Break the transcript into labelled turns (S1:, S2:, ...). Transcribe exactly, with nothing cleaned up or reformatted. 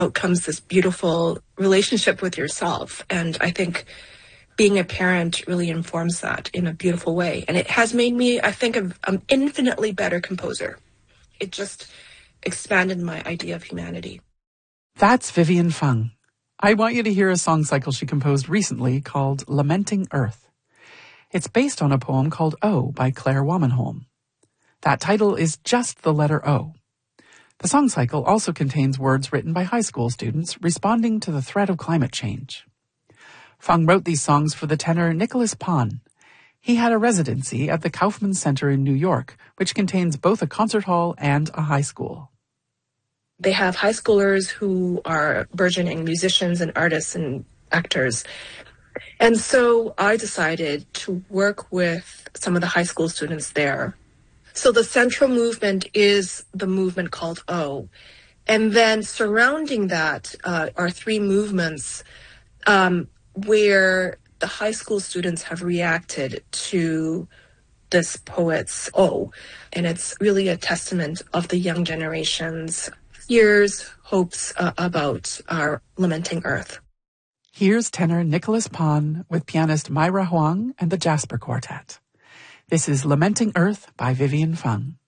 S1: out comes this beautiful relationship with yourself. And I think being a parent really informs that in a beautiful way. And it has made me, I think, an infinitely better composer. It just expanded my idea of humanity.
S2: That's Vivian Fung. I want you to hear a song cycle she composed recently called Lamenting Earth. It's based on a poem called O by Claire Wamenholm. That title is just the letter O. The song cycle also contains words written by high school students responding to the threat of climate change. Fung wrote these songs for the tenor Nicholas Pan. He had a residency at the Kaufman Center in New York, which contains both a concert hall and a high school.
S1: They have high schoolers who are burgeoning musicians and artists and actors. And so I decided to work with some of the high school students there. So the central movement is the movement called O. And then surrounding that uh, are three movements um, where the high school students have reacted to this poet's O. And it's really a testament of the young generation's fears, hopes uh, about our lamenting earth.
S2: Here's tenor Nicholas Pan with pianist Myra Huang and the Jasper Quartet. This is Lamenting Earth by Vivian Fung.